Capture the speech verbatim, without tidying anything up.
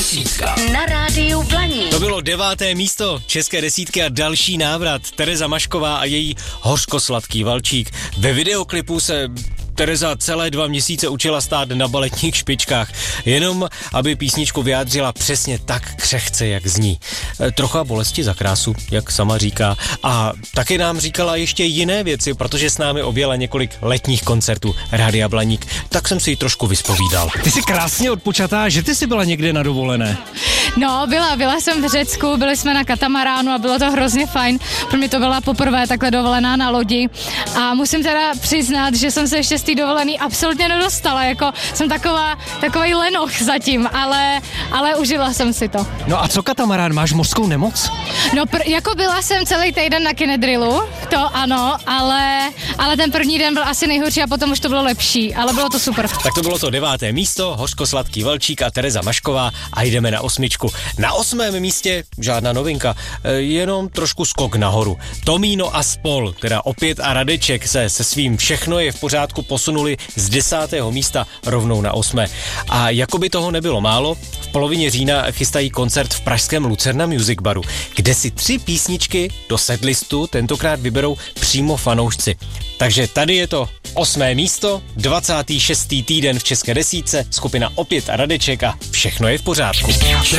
desítka na rádiu Blaník. To bylo deváté místo české desítky a další návrat. Tereza Mašková a její hořkosladký valčík. Ve videoklipu se Tereza celé dva měsíce učila stát na baletních špičkách, jenom aby písničku vyjádřila přesně tak křehce, jak zní. E, trocha bolesti za krásu, jak sama říká. A taky nám říkala ještě jiné věci, protože s námi objela několik letních koncertů Rádia Blaník, tak jsem si ji trošku vyspovídal. Ty jsi krásně odpočatá, že ty jsi byla někde na dovolené? No, byla, byla jsem v Řecku, byli jsme na katamaránu a bylo to hrozně fajn. Pro mě to byla poprvé takhle dovolená na lodi a musím teda přiznat, že jsem se ještě z té dovolený absolutně nedostala, jako jsem taková, takovej lenoch zatím, ale, ale užila jsem si to. No a co katamarán, máš mořskou nemoc? No, pr- jako byla jsem celý týden na kinedrilu, to ano, ale, ale ten první den byl asi nejhorší a potom už to bylo lepší, ale bylo to super. Tak to bylo to deváté místo, hořkosladký valčík a Tereza Mašková a jdeme na osmičku. Na osmém místě žádná novinka, jenom trošku skok nahoru. Tomíno a spol, teda opět a Radeček se se svým Všechno je v pořádku posunuli z desátého místa rovnou na osmé. A jako by toho nebylo málo, v polovině října chystají koncert v pražském Lucerna Music Baru, kde si tři písničky do setlistu tentokrát vyberou přímo fanoušci. Takže tady je to osmé místo, dvacátý šestý týden v české desítce, skupina Opět a Radeček a Všechno je v pořádku.